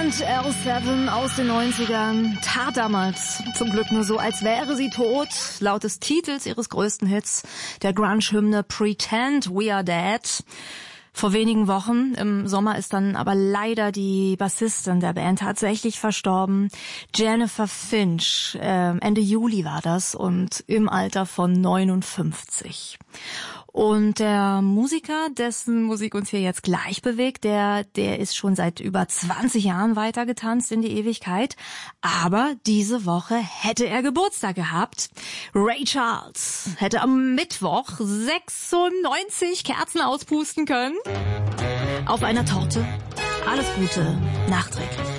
Und L7 aus den 90ern tat damals zum Glück nur so, als wäre sie tot. Laut des Titels ihres größten Hits, der Grunge-Hymne Pretend We Are Dead. Vor wenigen Wochen im Sommer ist dann aber leider die Bassistin der Band tatsächlich verstorben. Jennifer Finch. Ende Juli war das und im Alter von 59. Und der Musiker, dessen Musik uns hier jetzt gleich bewegt, der ist schon seit über 20 Jahren weitergetanzt in die Ewigkeit. Aber diese Woche hätte er Geburtstag gehabt. Ray Charles hätte am Mittwoch 96 Kerzen auspusten können. Auf einer Torte. Alles Gute, nachträglich.